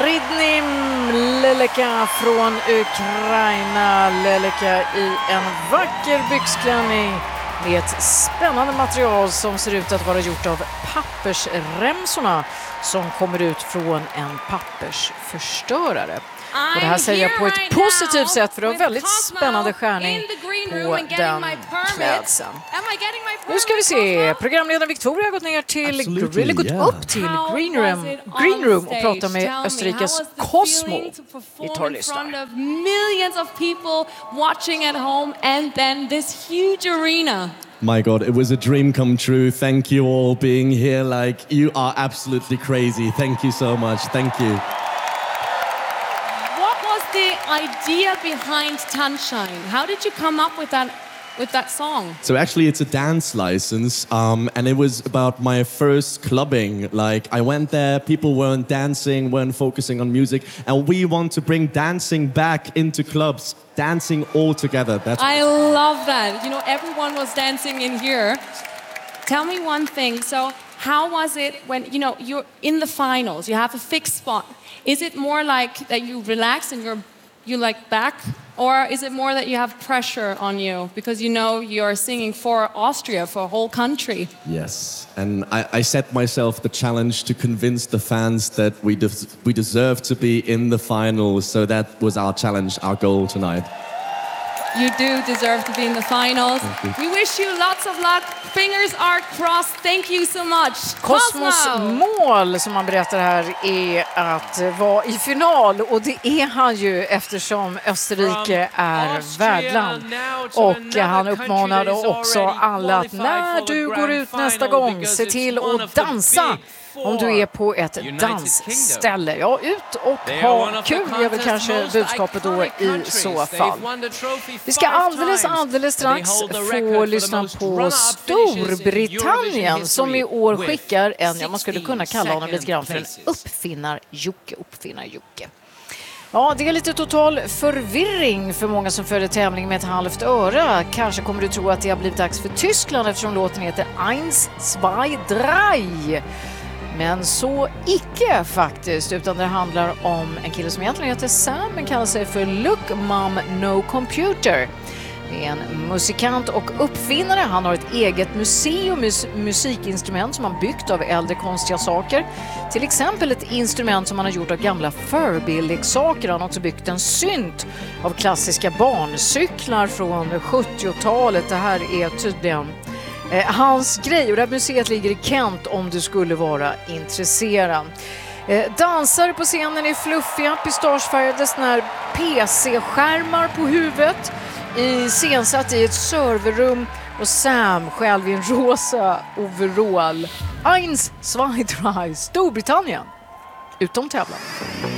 Ridnim Leleka från Ukraina. Leleka i en vacker byxklänning med ett spännande material som ser ut att vara gjort av pappersremsorna som kommer ut från en pappersförstörare. Och det här säger jag på ett positivt sätt, för det var väldigt spännande skärning på den klädseln. Nu ska vi se, programledaren Victoria har gått ner till gått upp till Green Room och pratat med Österrikes Cosmo i torrlyssnar. Millions of people watching at home and then this huge arena. My God, it was a dream come true. Thank you all being here. Like, you are absolutely crazy. Thank you so much. Thank you. The idea behind Tanshine? How did you come up with that song? So actually it's a dance license, and it was about my first clubbing. Like, I went there, people weren't dancing, weren't focusing on music, and we want to bring dancing back into clubs, dancing all together. I love that. You know, everyone was dancing in here. Tell me one thing. So how was it when, you know, you're in the finals, you have a fixed spot? Is it more like that you relax and you like back, or is it more that you have pressure on you because you know you're singing for Austria, for a whole country? Yes, and I set myself the challenge to convince the fans that we deserve to be in the finals, so that was our challenge, our goal tonight. You do deserve to be in the finals. We wish you lots of luck. Fingers are crossed. Thank you so much. Cosmos mål, som man berättar här, är att vara i final. Och det är han ju, eftersom Österrike är värdland. Och han uppmanade också alla att när du går ut nästa gång, se till att dansa. Om du är på ett dansställe. Ja, ut och ha kul är väl kanske budskapet då i så fall. Vi ska alldeles strax få lyssna på Storbritannien som i år skickar en, man skulle kunna kalla honom lite grann för en uppfinnar-Jocke. Ja, det är lite total förvirring för många som följer tävlingen med ett halvt öra. Kanske kommer du tro att det har blivit dags för Tyskland eftersom låten heter 1, 2, 3. Men så icke faktiskt, utan det handlar om en kille som egentligen heter Sam men kallar sig för Look Mom No Computer. Det är en musikant och uppfinnare. Han har ett eget museum med musikinstrument som han byggt av äldre konstiga saker. Till exempel ett instrument som han har gjort av gamla Furby-leksaker. Han har också byggt en synt av klassiska barncyklar från 70-talet. Det här är tydligen hans grej, och det här museet ligger i Kent om du skulle vara intresserad. Dansare på scenen är fluffiga, pistagefärgade såna PC-skärmar på huvudet, iscensatt i ett serverrum, och Sam själv i en rosa overall. 1, 2, 3, Storbritannien utom tävlan.